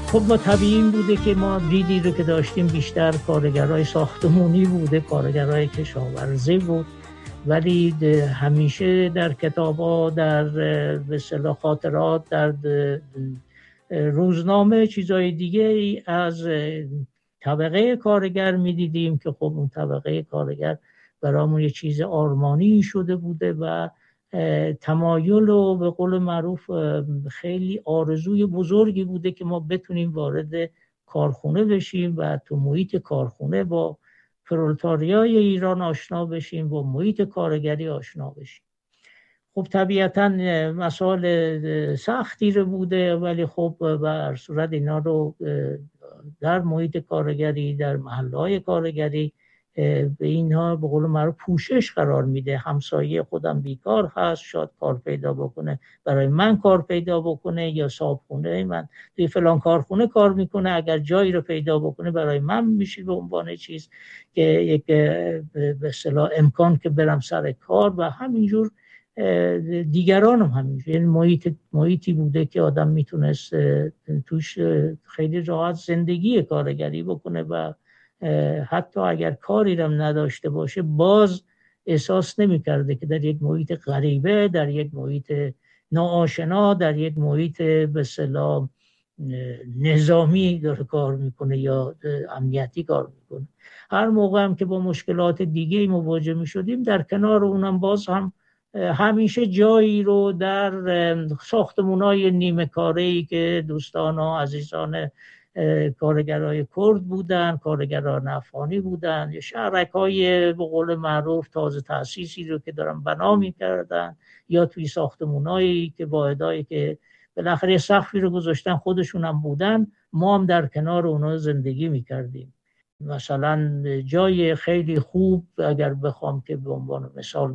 خب ما طبیعی این بوده که ما دیدی رو که داشتیم بیشتر کارگرای ساختمونی بوده، کارگرای کشاورزی بود، ولی همیشه در کتاب‌ها، در به اصطلاح خاطرات، در روزنامه چیزای دیگه ای از طبقه کارگر می‌دیدیم که خب اون طبقه کارگر برامون یه چیز آرمانی شده بوده و تمایل و به قول معروف خیلی آرزوی بزرگی بوده که ما بتونیم وارد کارخونه بشیم و تو محیط کارخونه با پرولتاریای ایران آشنا بشیم، با محیط کارگری آشنا بشیم. خب طبیعتاً مسائل سختی رو بوده، ولی خب به هر صورت اینا رو در محیط کارگری، در محله‌های کارگری به اینها به قول معروف پوشش قرار میده. همسایه خودم بیکار هست، شاید کار پیدا بکنه برای من، کار پیدا بکنه، یا صاحبخونه من توی فلان کارخونه کار میکنه، اگر جایی رو پیدا بکنه برای من میشه به عنوان چیز که یک به اصطلاح امکان که برم سر کار. و همینجور دیگران هم همینجور، یعنی محیطی بوده که آدم میتونست توش خیلی راحت زندگی کارگری بکنه و حتی اگر کاری هم نداشته باشه باز احساس نمی کرده که در یک محیط غریبه، در یک محیط ناآشنا، در یک محیط به اصطلاح نظامی داره کار میکنه یا امنیتی کار میکنه. هر موقع هم که با مشکلات دیگه مواجه می شدیم، در کنار اونم باز هم همیشه جایی رو در ساختمونای نیمه کاره‌ای که دوستان و عزیزان کارگرای کرد بودن، کارگران افغانی بودن، یا شهرک‌های به قول معروف تازه تأسیسی رو که دارن بنا می‌کردن، یا توی ساختمونایی که واحدایی که بالاخره سقفی رو گذاشتن خودشون هم بودن، ما هم در کنار اونها زندگی می‌کردیم. مثلا جای خیلی خوب اگر بخوام که به عنوان مثال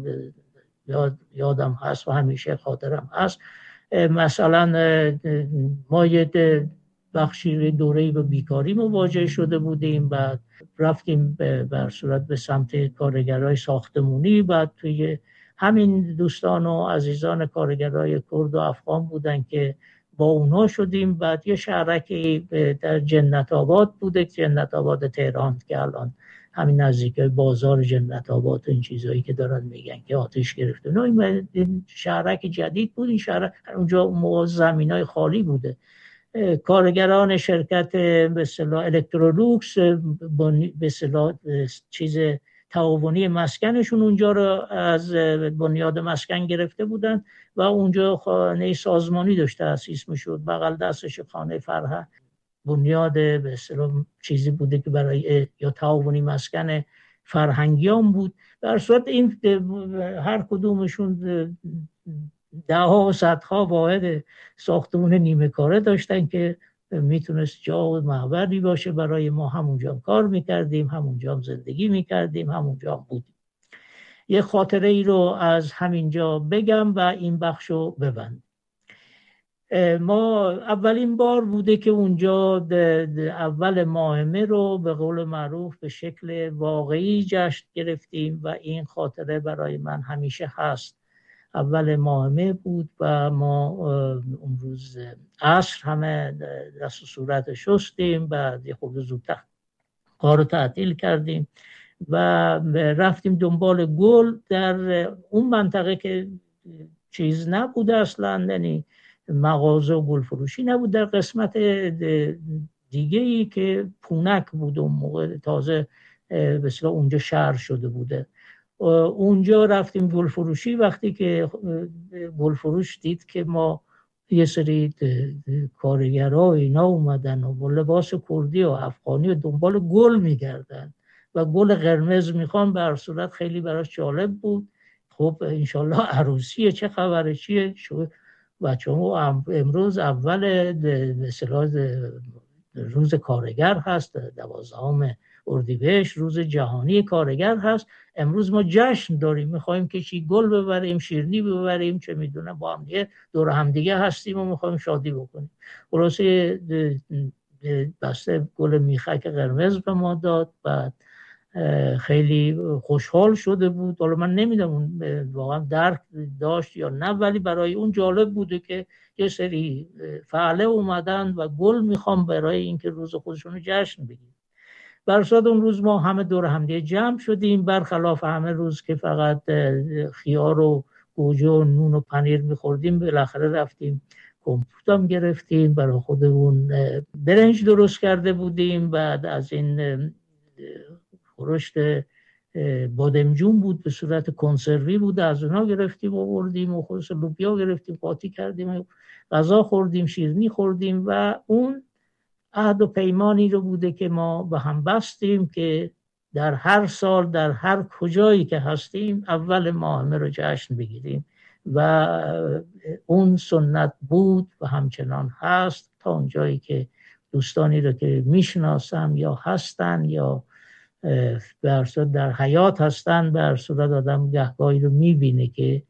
یادم هست و همیشه خاطرم هست، مثلا ما یه بخشی دوره‌ای به بیکاری مواجه شده بودیم، بعد رفتیم بر صورت به سمت کارگرای ساختمونی، بعد توی همین دوستان و عزیزان کارگرای کرد و افغان بودن که با اونها شدیم. بعد یه شهرکی در جنت آباد بوده، جنت آباد تهران که الان همین نزدیک بازار جنت آباد، این چیزایی که دارن میگن که آتش گرفته، این شهرک جدید بود. این شهر اونجا زمینای خالی بوده. کارگران شرکت به اصطلاح الکترولوکس به اصطلاح چیز تعاونی مسکنشون اونجا رو از بنیاد مسکن گرفته بودن و اونجا خانه سازمانی داشت تأسیس میشد، بغل دستش خانه فرهنگ، بنیاد به اصطلاح چیزی بوده که برای یا تعاونی مسکن فرهنگیان بود. در صورت این هر کدومشون ده‌ها و صدها واحد ساختمون نیمه کاره داشتن که میتونست جا و محوری باشه برای ما. همونجا کار میکردیم، همونجا زندگی میکردیم، همونجا بودیم. یه خاطره ای رو از همینجا بگم و این بخشو ببند. ما اولین بار بوده که اونجا اول ماه مه رو به قول معروف به شکل واقعی جشن گرفتیم و این خاطره برای من همیشه هست. اول ماه مه بود و ما اون روز عصر همه دست و صورت شستیم، بعد یه خورده زودتر کار رو تعطیل کردیم و رفتیم دنبال گل در اون منطقه که چیز نبود اصلا، یعنی مغازه و گل فروشی نبود. در قسمت دیگه‌ای که پونک بود اون موقع تازه مثلا اونجا شهر شده بوده، اونجا رفتیم گل فروشی. وقتی که گل فروش دید که ما یه سری کارگرها اینا اومدن و با لباس کردی و افغانی و دنبال گل میگردن و گل قرمز میخوان، به هر صورت خیلی براش جالب بود. خب انشالله عروسیه، چه خبره، چیه؟ بچه ها امروز اول مثلا روز کارگر هست، 12 اردیبهشت روز جهانی کارگر هست، امروز ما جشن داریم، میخوایم که چی گل ببریم، شیرینی ببریم، چه میدونم با هم دیگه دور هم دیگه هستیم و میخوایم شادی بکنیم. خلاصه بسته گل میخک قرمز به ما داد. بعد خیلی خوشحال شده بود. حالا من نمیدونم واقعا درک داشت یا نه، ولی برای اون جالب بوده که یه سری فعله اومدن و گل میخوام برای اینکه روز خودشون رو جشن بگیرن. برصد اون روز ما همه دور هم جمع شدیم، برخلاف همه روز که فقط خیار و گوجه و نون و پنیر میخوردیم، بالاخره رفتیم کمپوت هم گرفتیم، برای خودمون برنج درست کرده بودیم. بعد از این خورشت بادمجون بود، به صورت کنسروی بود، از اونها گرفتیم و بردیم و خودش لوبیا گرفتیم قاطی کردیم، غذا خوردیم، شیرینی خوردیم و اون عهد و پیمانی رو بوده که ما به هم بستیم که در هر سال در هر کجایی که هستیم اول ماه همه رو جشن بگیریم و اون سنت بود و همچنان هست تا اونجایی که دوستانی رو که میشناسم یا هستن یا در حیات هستن، به صورت آدم گهگاهی رو میبینه که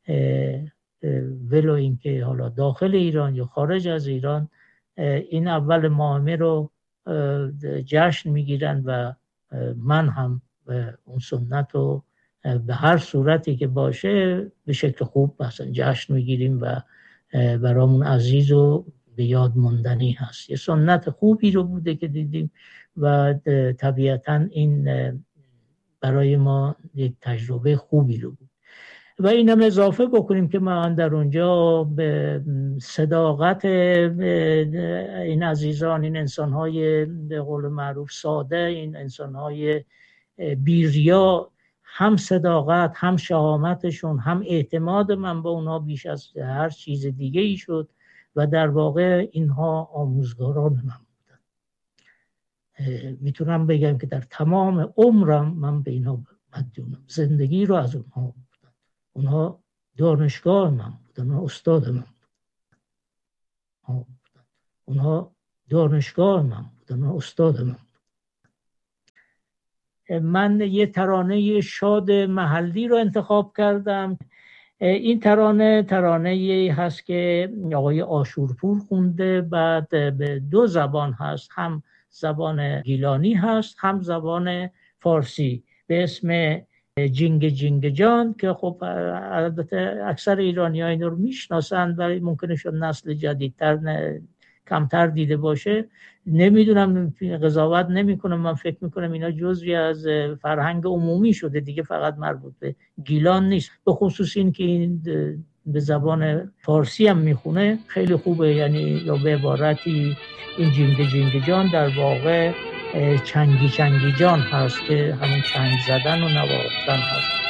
ولو این که حالا داخل ایران یا خارج از ایران این اول ماه رو جشن میگیرن و من هم اون سنت رو به هر صورتی که باشه به شکل خوب مثلا جشن میگیریم و برامون عزیز و به یاد موندنی هست. یه سنت خوبی رو بوده که دیدیم و طبیعتاً این برای ما یک تجربه خوبی رو بود. و اینم اضافه بکنیم که من در اونجا به صداقت این عزیزان، این انسان‌های به قول معروف ساده، این انسان‌های بی‌ریا، هم صداقت هم شهامتشون هم اعتماد من به اونها بیش از هر چیز دیگه ای شد و در واقع اینها آموزگاران من بودن. میتونم بگم که در تمام عمرم من به اینها مدیونم، زندگی رو از اونها بودن. اونها دانشگاه من بودن، اونها استاد من بودن. اونها دانشگاه من بودن، اونها استاد من بودن. من یه ترانه شاد محلی رو انتخاب کردم. این ترانه هست که آقای آشورپور خونده، بعد به دو زبان هست، هم زبان گیلانی هست هم زبان فارسی، به اسم جینگ جینگ جان که خب البته اکثر ایرانی‌ها این رو میشناسن ولی ممکنه شد نسل جدیدتر کمتر دیده باشه. نمیدونم، قضاوت نمی‌کنم، من فکر می‌کنم اینا جزوی از فرهنگ عمومی شده دیگه، فقط مربوط به گیلان نیست. به خصوص این که این به زبان فارسی هم میخونه خیلی خوبه، یعنی یا به عبارتی این جینگ جینگ جان در واقع چنگی چنگی جان هست که همون چنگ زدن و نواختن هست.